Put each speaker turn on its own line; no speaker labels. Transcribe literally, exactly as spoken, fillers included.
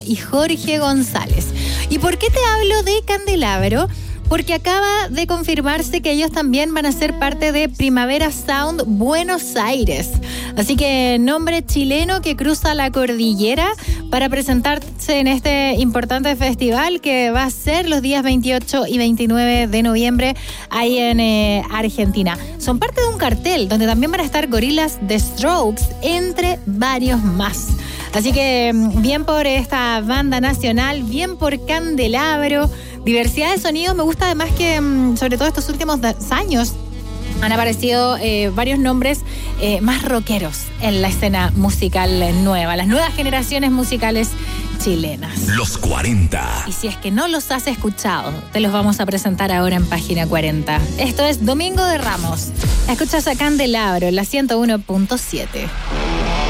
y Jorge González. ¿Y por qué te hablo de Candelabro? Porque acaba de confirmarse que ellos también van a ser parte de Primavera Sound Buenos Aires. Así que nombre chileno que cruza la cordillera para presentarse en este importante festival que va a ser los días veintiocho y veintinueve de noviembre ahí en eh, Argentina. Son parte de un cartel donde también van a estar Gorillaz, The Strokes, entre varios más. Así que bien por esta banda nacional, bien por Candelabro. Diversidad de sonidos. Me gusta además que, sobre todo estos últimos años, han aparecido eh, varios nombres eh, más rockeros en la escena musical nueva, las nuevas generaciones musicales chilenas.
Los cuarenta.
Y si es que no los has escuchado, te los vamos a presentar ahora en Página cuarenta. Esto es Domingo de Ramos. Escuchas a Candelabro en la ciento uno punto siete.